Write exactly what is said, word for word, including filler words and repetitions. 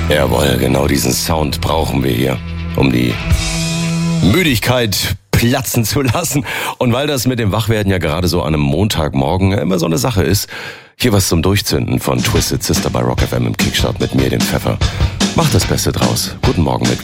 Jawohl, genau diesen Sound brauchen wir hier, um die Müdigkeit platzen zu lassen. Und weil das mit dem Wachwerden ja gerade so an einem Montagmorgen immer so eine Sache ist, hier was zum Durchzünden von Twisted Sister bei Rock F M im Kickstart mit mir, dem Pfeffer. Macht das Beste draus. Guten Morgen mit